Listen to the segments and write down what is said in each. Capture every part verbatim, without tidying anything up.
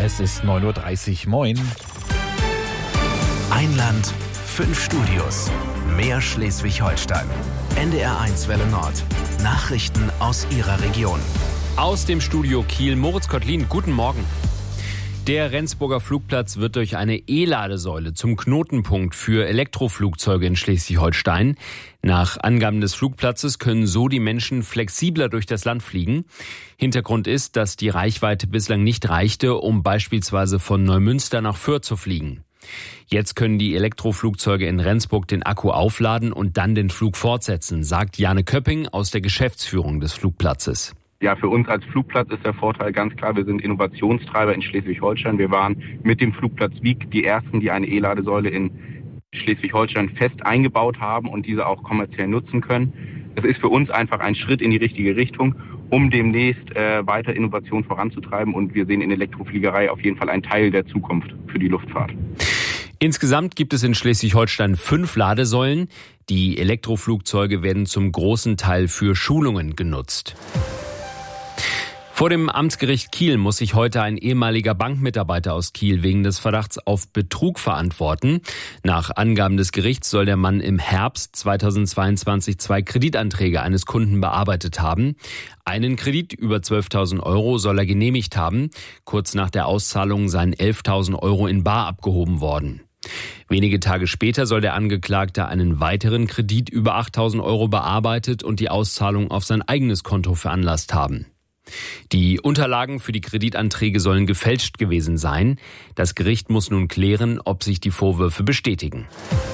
Es ist neun Uhr dreißig. Moin. Ein Land, fünf Studios. Mehr Schleswig-Holstein. N D R eins Welle Nord. Nachrichten aus Ihrer Region. Aus dem Studio Kiel, Moritz Kottlin, guten Morgen. Der Rendsburger Flugplatz wird durch eine E-Ladesäule zum Knotenpunkt für Elektroflugzeuge in Schleswig-Holstein. Nach Angaben des Flugplatzes können so die Menschen flexibler durch das Land fliegen. Hintergrund ist, dass die Reichweite bislang nicht reichte, um beispielsweise von Neumünster nach Fürth zu fliegen. Jetzt können die Elektroflugzeuge in Rendsburg den Akku aufladen und dann den Flug fortsetzen, sagt Jane Köpping aus der Geschäftsführung des Flugplatzes. Ja, für uns als Flugplatz ist der Vorteil ganz klar, wir sind Innovationstreiber in Schleswig-Holstein. Wir waren mit dem Flugplatz Wiek die ersten, die eine E-Ladesäule in Schleswig-Holstein fest eingebaut haben und diese auch kommerziell nutzen können. Das ist für uns einfach ein Schritt in die richtige Richtung, um demnächst äh, weiter Innovation voranzutreiben. Und wir sehen in Elektrofliegerei auf jeden Fall einen Teil der Zukunft für die Luftfahrt. Insgesamt gibt es in Schleswig-Holstein fünf Ladesäulen. Die Elektroflugzeuge werden zum großen Teil für Schulungen genutzt. Vor dem Amtsgericht Kiel muss sich heute ein ehemaliger Bankmitarbeiter aus Kiel wegen des Verdachts auf Betrug verantworten. Nach Angaben des Gerichts soll der Mann im Herbst zweitausendzweiundzwanzig zwei Kreditanträge eines Kunden bearbeitet haben. Einen Kredit über zwölftausend Euro soll er genehmigt haben. Kurz nach der Auszahlung seien elftausend Euro in bar abgehoben worden. Wenige Tage später soll der Angeklagte einen weiteren Kredit über achttausend Euro bearbeitet und die Auszahlung auf sein eigenes Konto veranlasst haben. Die Unterlagen für die Kreditanträge sollen gefälscht gewesen sein. Das Gericht muss nun klären, ob sich die Vorwürfe bestätigen.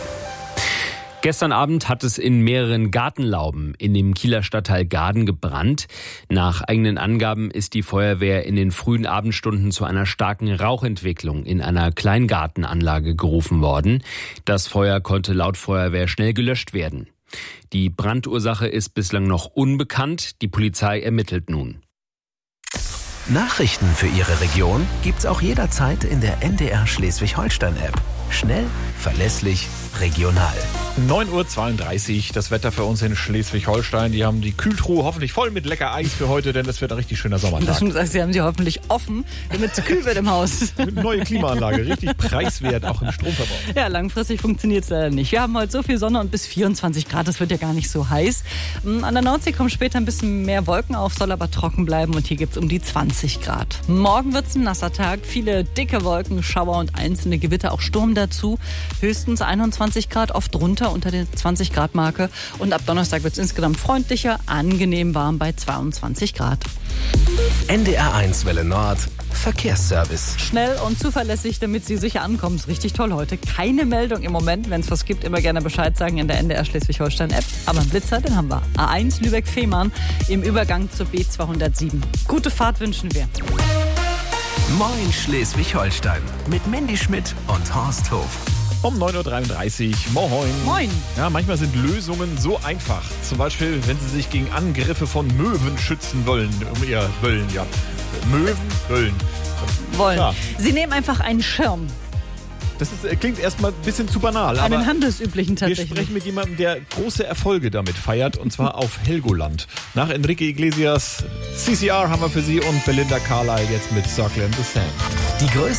Gestern Abend hat es in mehreren Gartenlauben in dem Kieler Stadtteil Gaden gebrannt. Nach eigenen Angaben ist die Feuerwehr in den frühen Abendstunden zu einer starken Rauchentwicklung in einer Kleingartenanlage gerufen worden. Das Feuer konnte laut Feuerwehr schnell gelöscht werden. Die Brandursache ist bislang noch unbekannt. Die Polizei ermittelt nun. Nachrichten für Ihre Region gibt's auch jederzeit in der N D R Schleswig-Holstein-App. Schnell, verlässlich, regional. neun Uhr zweiunddreißig, das Wetter für uns in Schleswig-Holstein. Die haben die Kühltruhe hoffentlich voll mit lecker Eis für heute, denn es wird ein richtig schöner Sommertag. Das heißt, Sie haben sie hoffentlich offen, damit es kühl wird im Haus. Neue Klimaanlage, richtig preiswert, auch im Stromverbrauch. Ja, langfristig funktioniert es leider nicht. Wir haben heute so viel Sonne und bis vierundzwanzig Grad, das wird ja gar nicht so heiß. An der Nordsee kommen später ein bisschen mehr Wolken auf, soll aber trocken bleiben und hier gibt es um die zwanzig Grad. Morgen wird es ein nasser Tag, viele dicke Wolken, Schauer und einzelne Gewitter, auch Sturm dazu. Höchstens einundzwanzig Grad, oft drunter unter der zwanzig Grad Marke. Und ab Donnerstag wird es insgesamt freundlicher, angenehm warm bei zweiundzwanzig Grad. N D R eins Welle Nord, Verkehrsservice. Schnell und zuverlässig, damit Sie sicher ankommen. Ist richtig toll heute. Keine Meldung im Moment. Wenn es was gibt, immer gerne Bescheid sagen in der N D R Schleswig-Holstein-App. Aber einen Blitzer, den haben wir. A eins Lübeck-Fehmarn im Übergang zur B zweihundertsieben. Gute Fahrt wünschen wir. Moin Schleswig-Holstein mit Mandy Schmidt und Horst Hof. Um neun Uhr dreiunddreißig, moin. Moin. Ja, manchmal sind Lösungen so einfach. Zum Beispiel, wenn Sie sich gegen Angriffe von Möwen schützen wollen. Um ihr Wollen, ja. Möwen, wollen. Wollen. Ja. Sie nehmen einfach einen Schirm. Das ist, klingt erstmal ein bisschen zu banal, aber Einen handelsüblichen wir tatsächlich. sprechen mit jemandem, der große Erfolge damit feiert, und zwar auf Helgoland. Nach Enrique Iglesias, C C R haben wir für Sie und Belinda Carlisle jetzt mit Circle in the Sand. Die größte